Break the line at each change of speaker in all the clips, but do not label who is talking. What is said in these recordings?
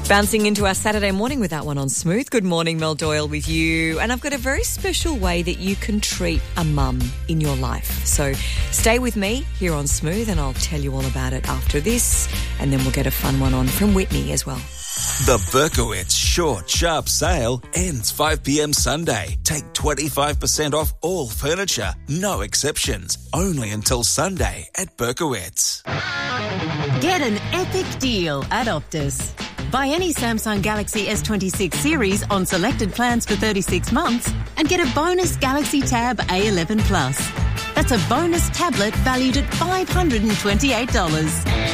Bouncing into our Saturday morning with that one on Smooth. Good morning, Mel Doyle with you. And I've got a very special way that you can treat a mum in your life. So stay with me here on Smooth and I'll tell you all about it after this. And then we'll get a fun one on from Whitney as well.
The Berkowitz Short Sharp Sale ends 5 p.m. Sunday. Take 25% off all furniture, no exceptions. Only until Sunday at Berkowitz.
Get an epic deal at Optus. Buy any Samsung Galaxy S26 series on selected plans for 36 months and get a bonus Galaxy Tab A11 Plus. That's a bonus tablet valued at $528.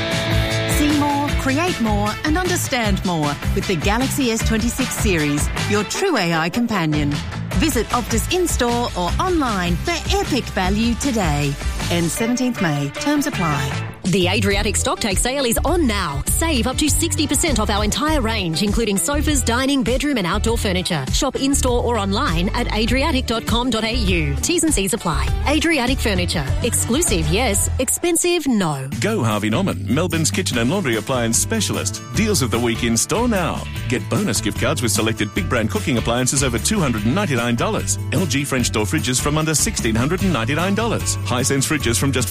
See more, create more and understand more with the Galaxy S26 series, your true AI companion. Visit Optus in-store or online for epic value today. Ends 17th May. Terms apply.
The Adriatic Stocktake sale is on now. Save up to 60% off our entire range, including sofas, dining, bedroom and outdoor furniture. Shop in-store or online at adriatic.com.au. T's and C's apply. Adriatic Furniture. Exclusive, yes. Expensive, no.
Go Harvey Norman, Melbourne's kitchen and laundry appliance specialist. Deals of the week in store now. Get bonus gift cards with selected big brand cooking appliances over $299. LG French door fridges from under $1,699. Hisense fridges from just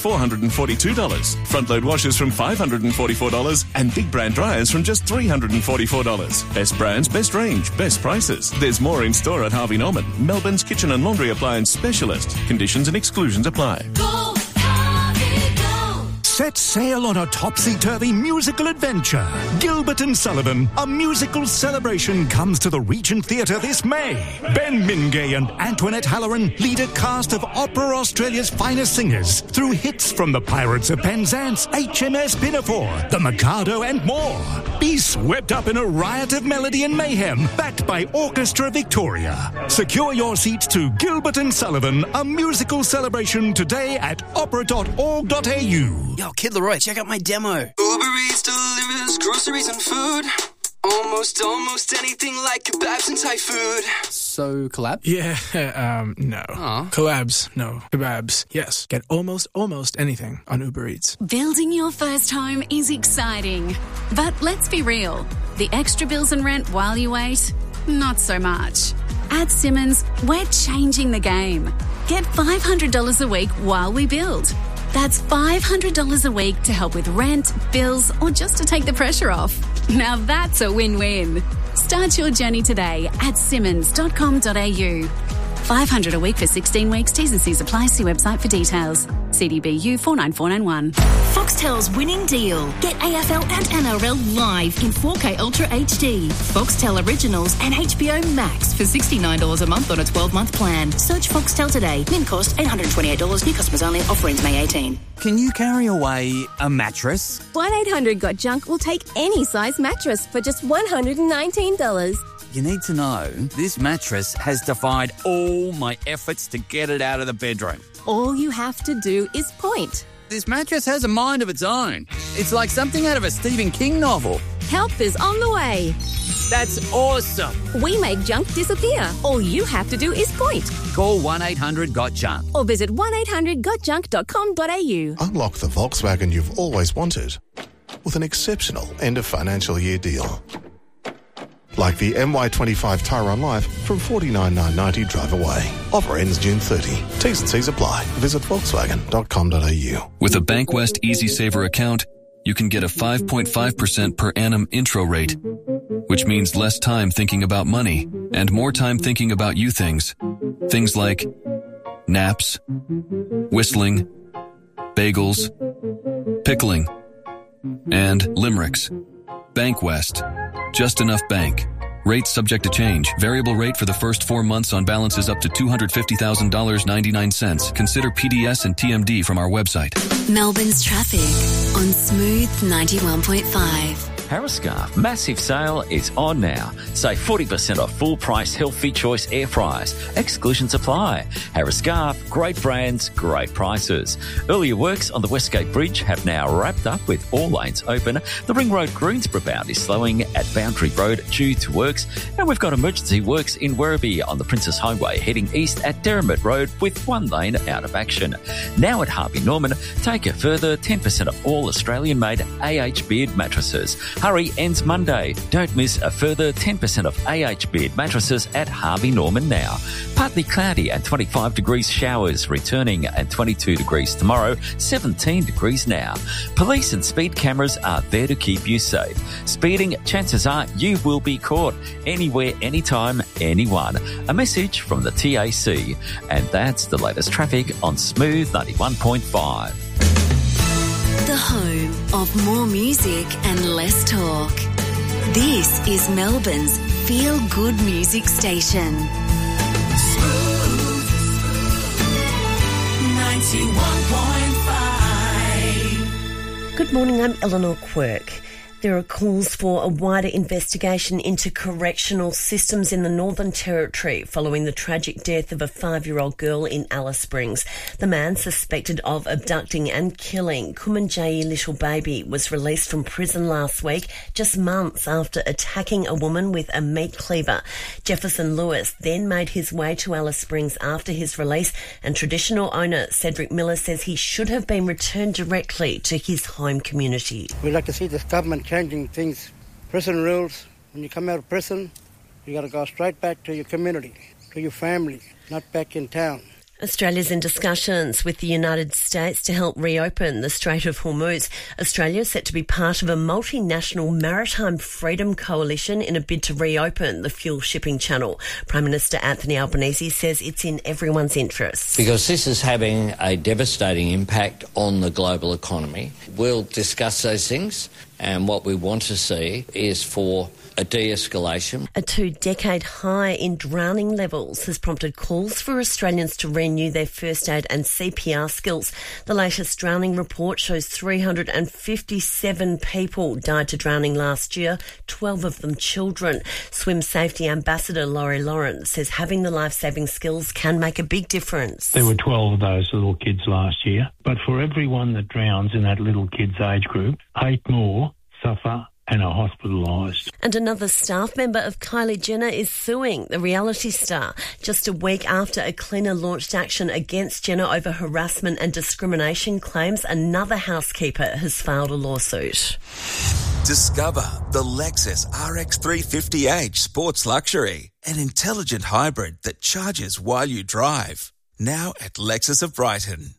$442. Front load washers from $544 and big brand dryers from just $344. Best brands, best range, best prices. There's more in store at Harvey Norman, Melbourne's kitchen and laundry appliance specialist. Conditions and exclusions apply.
Go, Harvey, go.
Set sail on a topsy-turvy musical adventure. Gilbert and Sullivan, a musical celebration, comes to the Regent Theatre this May. Ben Mingay and Antoinette Halloran lead a cast of Opera Australia's finest singers through hits from the Pirates of Penzance, HMS Pinafore, The Mikado and more. Be swept up in a riot of melody and mayhem, backed by Orchestra Victoria. Secure your seats to Gilbert and Sullivan, a musical celebration today at opera.org.au.
Yo, Kid Leroy, check out my demo.
Uber Eats delivers groceries and food. Almost anything like kebabs and Thai food.
So, collab?
Yeah, no.
Aw.
Collabs, no. Kebabs, yes. Get almost anything on Uber Eats.
Building your first home is exciting. But let's be real. The extra bills and rent while you wait? Not so much. At Simmons, we're changing the game. Get $500 a week while we build. That's $500 a week to help with rent, bills, or just to take the pressure off. Now that's a win-win. Start your journey today at simmons.com.au. $500 a week for 16 weeks. T's and C's apply. See website for details. CDBU 49491.
Foxtel's winning deal. Get AFL and NRL live in 4K Ultra HD. Foxtel Originals and HBO Max for $69 a month on a 12-month plan. Search Foxtel today. Min cost $828. New customers only. Offer ends May 18.
Can you carry away a mattress?
1-800-GOT-JUNK will take any size mattress for just $119.
You need to know, this mattress has defied all my efforts to get it out of the bedroom.
All you have to do is point.
This mattress has a mind of its own. It's like something out of a Stephen King novel.
Help is on the way.
That's awesome.
We make junk disappear. All you have to do is point.
Call 1-800-GOT-JUNK.
Or visit 1-800-GOT-JUNK.com.au.
Unlock the Volkswagen you've always wanted with an exceptional end of financial year deal. Like the MY25 Tyron Live from $49,990 drive away. Offer ends June 30. T's and C's apply. Visit Volkswagen.com.au.
With a Bankwest Easy Saver account, you can get a 5.5% per annum intro rate, which means less time thinking about money and more time thinking about you things. Things like naps, whistling, bagels, pickling, and limericks. Bankwest. Just enough bank. Rate subject to change. Variable rate for the first 4 months on balances up to $250,000.99. Consider PDS and TMD from our website.
Melbourne's traffic on Smooth 91.5.
Harriscarf massive sale is on now. Save 40% off full price healthy choice air fryers. Exclusions apply. Harriscarf, great brands, great prices. Earlier works on the Westgate Bridge have now wrapped up with all lanes open. The Ring Road Greensboro bound is slowing at Boundary Road due to works. And we've got emergency works in Werribee on the Princess Highway heading east at Derrimut Road with one lane out of action. Now at Harvey Norman, take a further 10% off all Australian-made AH Beard mattresses. Hurry ends Monday. Don't miss a further 10% off AH Bed mattresses at Harvey Norman now. Partly cloudy and 25 degrees showers returning and 22 degrees tomorrow, 17 degrees now. Police and speed cameras are there to keep you safe. Speeding, chances are you will be caught. Anywhere, anytime, anyone. A message from the TAC. And that's the latest traffic on Smooth 91.5.
The home of more music and less talk. This is Melbourne's Feel Good Music Station.
Smooth 91.5.
Good morning, I'm Eleanor Quirk. There are calls for a wider investigation into correctional systems in the Northern Territory following the tragic death of a 5-year-old girl in Alice Springs. The man suspected of abducting and killing Kumanjayi little baby was released from prison last week, just months after attacking a woman with a meat cleaver. Jefferson Lewis then made his way to Alice Springs after his release, and traditional owner Cedric Miller says he should have been returned directly to his home community.
We'd like to see this government changing things. Prison rules, when you come out of prison, you got to go straight back to your community, to your family, not back in town.
Australia's in discussions with the United States to help reopen the Strait of Hormuz. Australia is set to be part of a multinational maritime freedom coalition in a bid to reopen the fuel shipping channel. Prime Minister Anthony Albanese says it's in everyone's interests.
Because this is having a devastating impact on the global economy. We'll discuss those things, and what we want to see is for a de-escalation.
A 2-decade high in drowning levels has prompted calls for Australians to renew their first aid and CPR skills. The latest drowning report shows 357 people died to drowning last year, 12 of them children. Swim Safety Ambassador Laurie Lawrence says having the life-saving skills can make a big difference.
There were 12 of those little kids last year, but for every one that drowns in that little kid's age group, 8 more suffer and are hospitalised.
And another staff member of Kylie Jenner is suing the reality star just a week after a cleaner launched action against Jenner over harassment and discrimination claims. Another housekeeper has filed a lawsuit.
Discover the Lexus RX 350h Sports Luxury, an intelligent hybrid that charges while you drive. Now at Lexus of Brighton.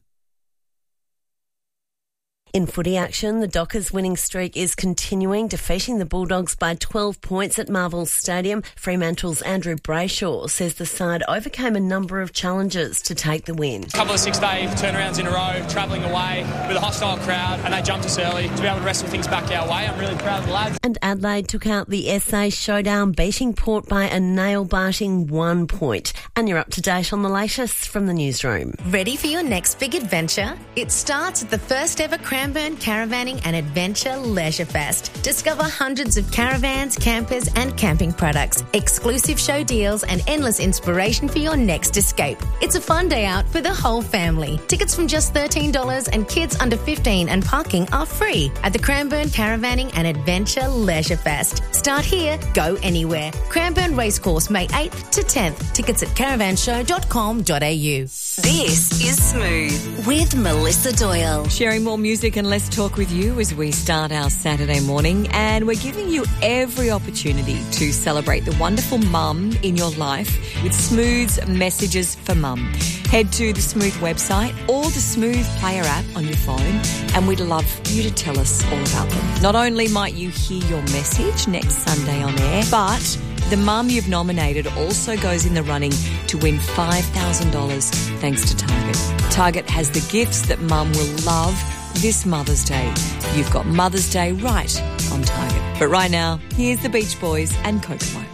In footy action, the Dockers' winning streak is continuing, defeating the Bulldogs by 12 points at Marvel Stadium. Fremantle's Andrew Brayshaw says the side overcame a number of challenges to take the win.
A couple of 6-day turnarounds in a row, travelling away with a hostile crowd, and they jumped us early to be able to wrestle things back our way. I'm really proud of the lads.
And Adelaide took out the SA Showdown, beating Port by a nail-biting 1 point. And you're up to date on the latest from the newsroom.
Ready for your next big adventure? It starts at the first ever Cranbourne Caravanning and Adventure Leisure Fest. Discover hundreds of caravans, campers and camping products, exclusive show deals and endless inspiration for your next escape. It's a fun day out for the whole family. Tickets from just $13 and kids under 15 and parking are free at the Cranbourne Caravanning and Adventure Leisure Fest. Start here, go anywhere. Cranbourne Racecourse, May 8th to 10th. Tickets at caravanshow.com.au.
This is Smooth with Melissa Doyle.
Sharing more music and less talk with you as we start our Saturday morning, and we're giving you every opportunity to celebrate the wonderful mum in your life with Smooth's Messages for Mum. Head to the Smooth website or the Smooth Player app on your phone, and we'd love you to tell us all about them. Not only might you hear your message next Sunday on air, but the mum you've nominated also goes in the running to win $5,000 thanks to Target. Target has the gifts that mum will love this Mother's Day. You've got Mother's Day right on Target. But right now, here's the Beach Boys and Kokomo.